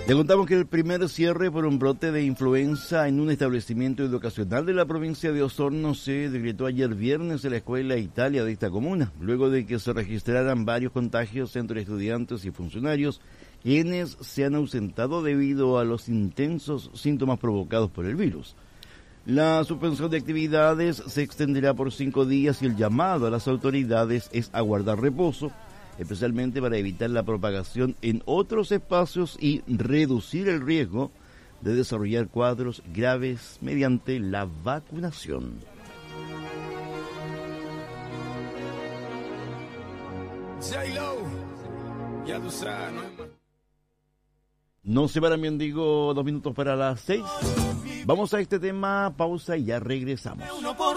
Le contamos que el primer cierre por un brote de influenza en un establecimiento educacional de la provincia de Osorno se decretó ayer viernes en la Escuela Italia de esta comuna, luego de que se registraran varios contagios entre estudiantes y funcionarios, quienes se han ausentado debido a los intensos síntomas provocados por el virus. La suspensión de actividades se extenderá por 5 días y el llamado a las autoridades es a guardar reposo, especialmente para evitar la propagación en otros espacios y reducir el riesgo de desarrollar cuadros graves mediante la vacunación. No se van, bien digo, 2 minutos para las 6. Vamos a este tema, pausa y ya regresamos.